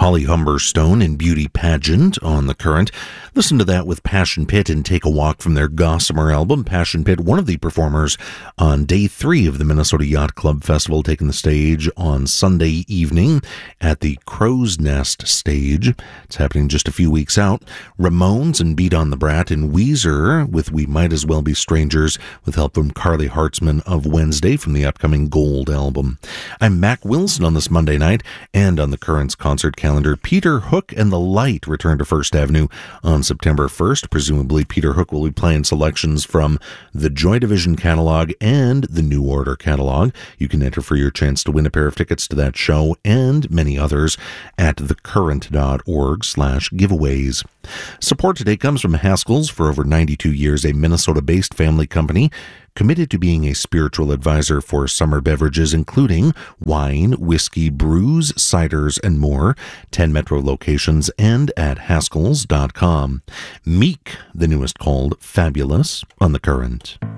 Holly Humberstone in Beauty Pageant on the Current. Listen to that with Passion Pit and Take a Walk from their Gossamer album. Passion Pit, one of the performers on day 3 of the Minnesota Yacht Club Festival, taking the stage on Sunday evening at the Crow's Nest stage. It's happening just a few weeks out. Ramones and Beat on the Brat, and Weezer with We Might As Well Be Strangers, with help from Carly Hartzman of Wednesday from the upcoming Gold album. I'm Mac Wilson on this Monday night, and on the Current's concert calendar, Peter Hook and the Light return to First Avenue on September 1st. Presumably, Peter Hook will be playing selections from the Joy Division catalog and the New Order catalog. You can enter for your chance to win a pair of tickets to that show and many others at thecurrent.org/giveaways. Support today comes from Haskell's. For over 92 years, a Minnesota-based family company committed to being a spiritual advisor for summer beverages, including wine, whiskey, brews, ciders, and more. 10 Metro locations and at Haskells.com. Meek, the newest called Fabulous, on the Current.